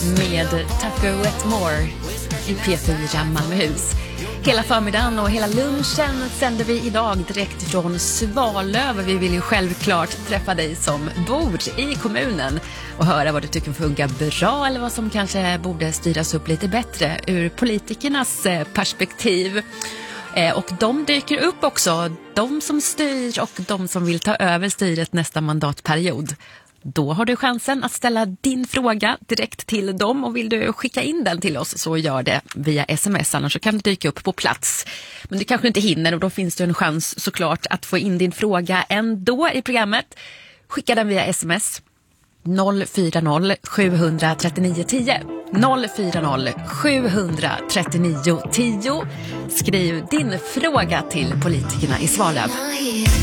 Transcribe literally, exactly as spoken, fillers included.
med Tucker Wetmore i P fyra Malmöhus. Hela förmiddagen och hela lunchen sänder vi idag direkt från Svalöv. Vi vill ju självklart träffa dig som bor i kommunen och höra vad du tycker funkar bra eller vad som kanske borde styras upp lite bättre ur politikernas perspektiv. Och de dyker upp också, de som styr och de som vill ta över styret nästa mandatperiod. Då har du chansen att ställa din fråga direkt till dem, och vill du skicka in den till oss så gör det via sms, annars så kan det dyka upp på plats. Men du kanske inte hinner, och då finns det en chans såklart att få in din fråga ändå i programmet. Skicka den via sms noll fyra noll sju tre nio tio noll fyra noll sju tre nio tio. Skriv din fråga till politikerna i Svalöv.